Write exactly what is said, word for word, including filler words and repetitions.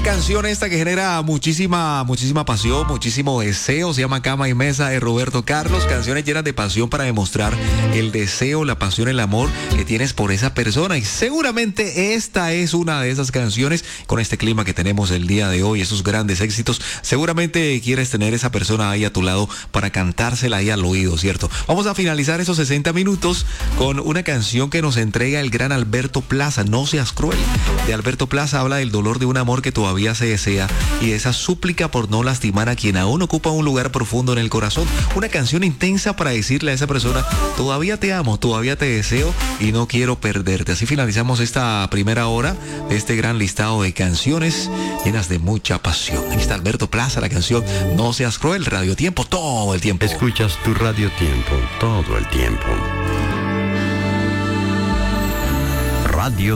Qué canción esta que genera muchísima, muchísima pasión, muchísimo deseo. Se llama Cama y Mesa de Roberto Carlos. Canciones llenas de pasión para demostrar el deseo, la pasión, el amor que tienes por esa persona. Y seguramente esta es una de esas canciones con este clima que tenemos el día de hoy, esos grandes éxitos. Seguramente quieres tener esa persona ahí a tu lado para cantársela ahí al oído, ¿cierto? Vamos a finalizar esos sesenta minutos con una canción que nos entrega el gran Alberto Plaza, No seas cruel. De Alberto Plaza habla del dolor de un amor que todavía se desea y de esa súplica por no lastimar a quien aún ocupa un lugar profundo en el corazón. Una canción intensa para decirle a esa persona, todavía te amo, todavía te deseo y no quiero perderte. Así finalizamos esta primera hora de este gran listado de canciones llenas de mucha pasión. Aquí está Alberto Plaza, la canción No seas cruel, Radio Tiempo, todo el tiempo. Escuchas tu Radio Tiempo todo el tiempo. Radio